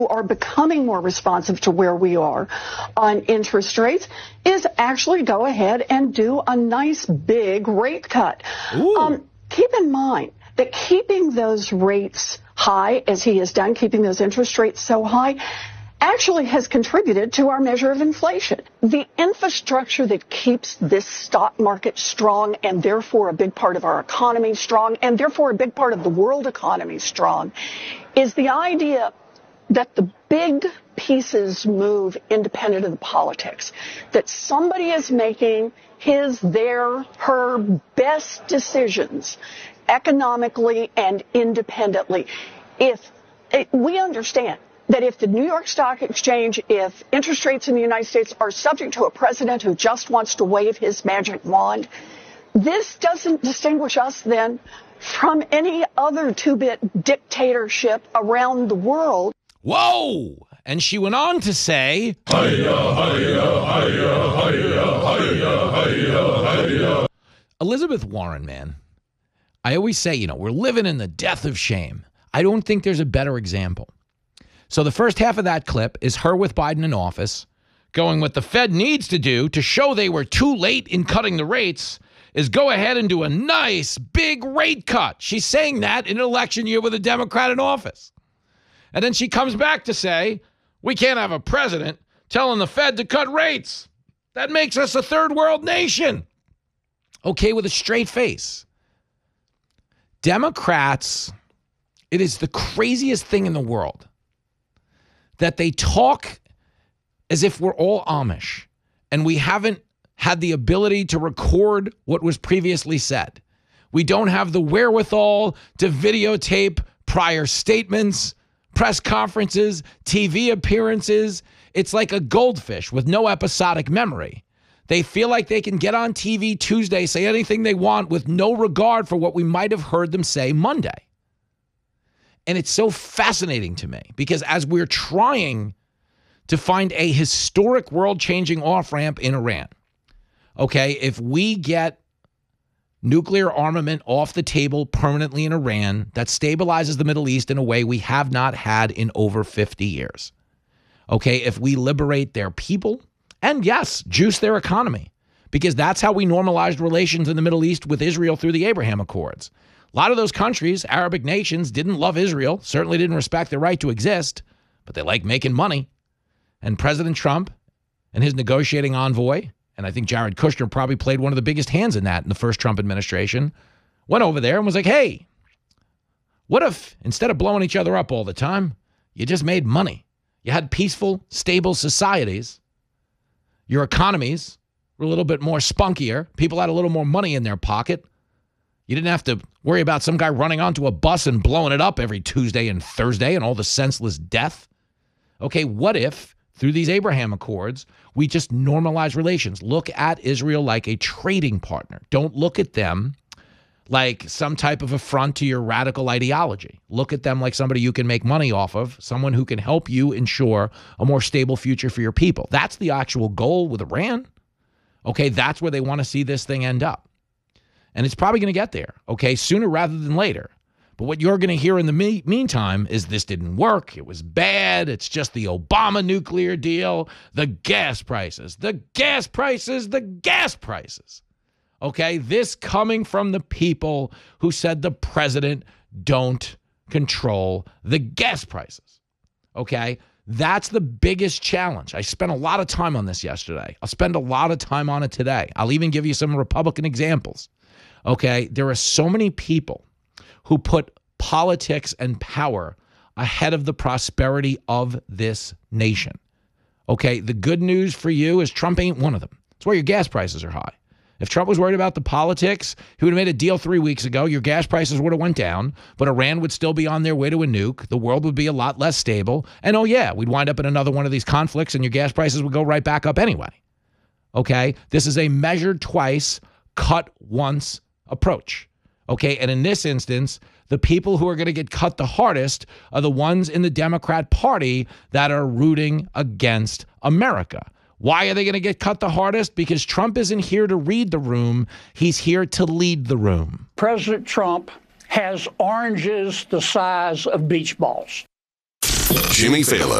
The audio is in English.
are becoming more responsive to where we are on interest rates is actually go ahead and do a nice big rate cut. Keep in mind that keeping those rates high, as he has done, keeping those interest rates so high, actually has contributed to our measure of inflation. The infrastructure that keeps this stock market strong and therefore a big part of our economy strong and therefore a big part of the world economy strong is the idea that the big pieces move independent of the politics, that somebody is making her best decisions economically and independently. We understand that if the New York Stock Exchange, if interest rates in the United States are subject to a president who just wants to wave his magic wand, this doesn't distinguish us then from any other two-bit dictatorship around the world. Whoa! And she went on to say, Elizabeth Warren, man, I always say, we're living in the death of shame. I don't think there's a better example. So the first half of that clip is her with Biden in office going, what the Fed needs to do to show they were too late in cutting the rates is go ahead and do a nice big rate cut. She's saying that in an election year with a Democrat in office. And then she comes back to say, we can't have a president telling the Fed to cut rates. That makes us a third world nation. Okay, with a straight face. Democrats, it is the craziest thing in the world that they talk as if we're all Amish and we haven't had the ability to record what was previously said. We don't have the wherewithal to videotape prior statements, press conferences, TV appearances. It's like a goldfish with no episodic memory. They feel like they can get on TV Tuesday, say anything they want with no regard for what we might have heard them say Monday. And it's so fascinating to me because as we're trying to find a historic world-changing off-ramp in Iran, okay, if we get nuclear armament off the table permanently in Iran, that stabilizes the Middle East in a way we have not had in over 50 years. Okay, if we liberate their people and, yes, juice their economy, because that's how we normalized relations in the Middle East with Israel through the Abraham Accords. A lot of those countries, Arabic nations, didn't love Israel, certainly didn't respect their right to exist, but they like making money. And President Trump and his negotiating envoy, and I think Jared Kushner probably played one of the biggest hands in that in the first Trump administration, went over there and was like, hey, what if instead of blowing each other up all the time, you just made money? You had peaceful, stable societies. Your economies were a little bit more spunkier. People had a little more money in their pocket. You didn't have to worry about some guy running onto a bus and blowing it up every Tuesday and Thursday and all the senseless death. Okay, what if through these Abraham Accords, we just normalize relations? Look at Israel like a trading partner. Don't look at them like some type of affront to your radical ideology. Look at them like somebody you can make money off of, someone who can help you ensure a more stable future for your people. That's the actual goal with Iran. Okay, that's where they want to see this thing end up. And it's probably going to get there, okay, sooner rather than later. But what you're going to hear in the meantime is this didn't work. It was bad. It's just the Obama nuclear deal, the gas prices, the gas prices, the gas prices. Okay, this coming from the people who said the president don't control the gas prices. Okay, that's the biggest challenge. I spent a lot of time on this yesterday. I'll spend a lot of time on it today. I'll even give you some Republican examples. Okay, there are so many people who put politics and power ahead of the prosperity of this nation. Okay, the good news for you is Trump ain't one of them. It's why your gas prices are high. If Trump was worried about the politics, he would have made a deal 3 weeks ago. Your gas prices would have went down, but Iran would still be on their way to a nuke. The world would be a lot less stable. And oh yeah, we'd wind up in another one of these conflicts and your gas prices would go right back up anyway. Okay, this is a measured twice, cut once approach. Okay, and in this instance, the people who are going to get cut the hardest are the ones in the Democrat Party that are rooting against America. Why are they going to get cut the hardest? Because Trump isn't here to read the room. He's here to lead the room. President Trump has oranges the size of beach balls. Jimmy Fallon.